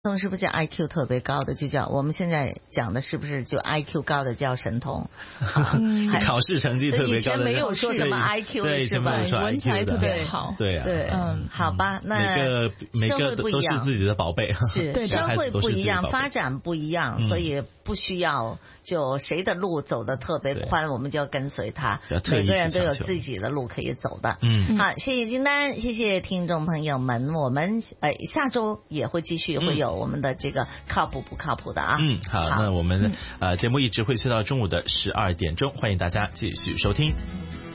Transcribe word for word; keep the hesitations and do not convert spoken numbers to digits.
童是不是叫 I Q 特别高的就叫我们现在讲的是不是就 I Q 高的叫神童？ 嗯，考试成绩特别高的。 以前没有说什么 I Q 的是吧？ 文采特别好。 对啊， 对，嗯，好吧，那每个每个都是自己的宝贝， 是对， 社会不一样，发展不一样， 嗯、 所以不需要就谁的路走得特别宽，我们就要跟随他。每个人都有自己的路可以走的。 嗯， 好，谢谢金丹，谢谢听众朋友们，我们呃下周也会继续会有我们的这个靠谱不靠谱的啊。 嗯，好，好那我们呃节目一直会去到中午的十二点钟，欢迎大家继续收听。